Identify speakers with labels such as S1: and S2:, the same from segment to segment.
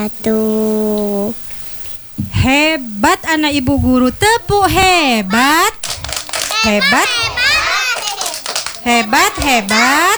S1: wabarakatuh.
S2: Hebat anak ibu guru, tepuk hebat. Hebat. Hebat, hebat.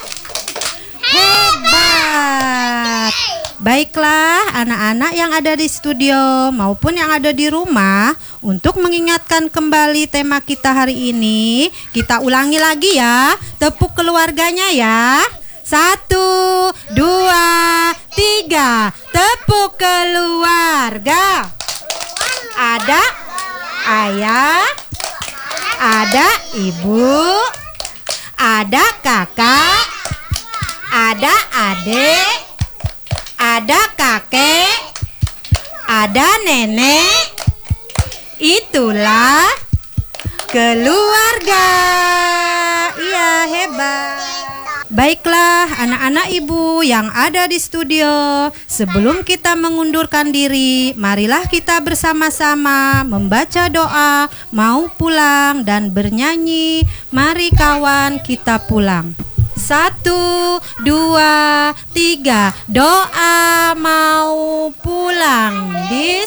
S2: Hebat. Baiklah anak-anak yang ada di studio maupun yang ada di rumah, untuk mengingatkan kembali tema kita hari ini, kita ulangi lagi ya. Tepuk keluarganya ya. 1, 2, 3. Tepuk keluarga. Ada ayah, ada ibu, ada kakak, ada adik, ada kakek, ada nenek. Itulah keluarga. Iya, hebat. Baiklah anak-anak ibu yang ada di studio, sebelum kita mengundurkan diri, marilah kita bersama-sama membaca doa, mau pulang dan bernyanyi. Mari kawan kita pulang. 1, 2, 3. Doa mau pulang.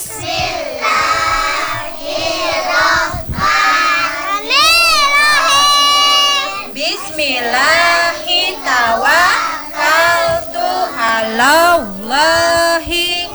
S2: Bismillahirrahmanirrahim. Bismillahirrahmanirrahim.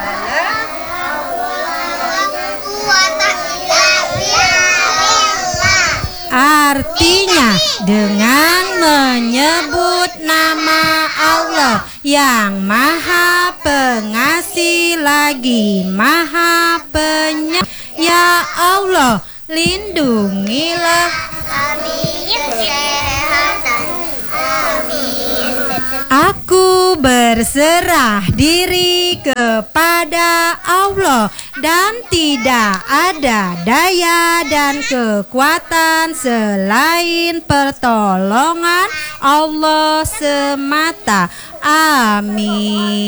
S2: Artinya dengan menyebut nama Allah yang Maha Pengasih lagi Maha Penyayang. Ya Allah, lindungilah kami. Aku berserah diri kepada Allah dan tidak ada daya dan kekuatan selain pertolongan Allah semata. Amin.